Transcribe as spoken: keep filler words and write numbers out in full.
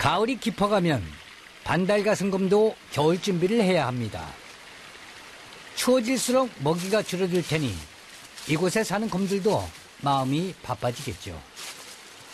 가을이 깊어가면 반달가슴곰도 겨울 준비를 해야 합니다. 추워질수록 먹이가 줄어들 테니 이곳에 사는 곰들도 마음이 바빠지겠죠.